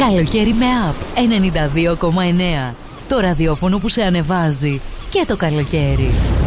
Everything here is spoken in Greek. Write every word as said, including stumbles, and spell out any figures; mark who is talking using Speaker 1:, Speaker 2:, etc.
Speaker 1: Καλοκαίρι με Up ενενήντα δύο κόμμα εννέα. Το ραδιόφωνο που σε ανεβάζει και το καλοκαίρι.